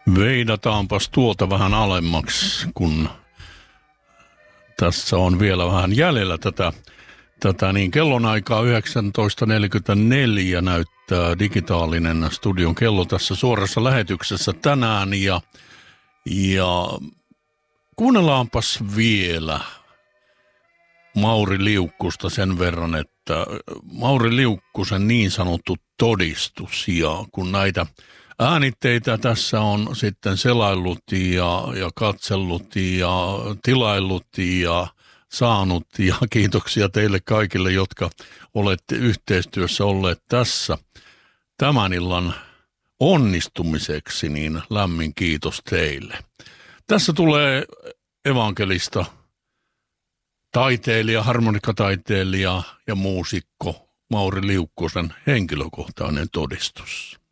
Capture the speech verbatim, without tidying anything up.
Veidataanpas tuolta vähän alemmaksi, kun tässä on vielä vähän jäljellä tätä, tätä niin kellonaikaa yhdeksäntoista neljäkymmentäneljä näyttää digitaalinen studion kello tässä suorassa lähetyksessä tänään ja, ja kuunnellaanpas vielä Mauri Liukkusta sen verran, että Mauri Liukkusen niin sanottu todistus ja kun näitä äänitteitä tässä on sitten selaillut ja, ja katsellut ja tilaillut ja saanut ja kiitoksia teille kaikille, jotka olette yhteistyössä olleet tässä tämän illan onnistumiseksi, niin lämmin kiitos teille. Tässä tulee evankelista taiteilija, harmonikataiteilija ja muusikko Mauri Liukkosen henkilökohtainen todistus.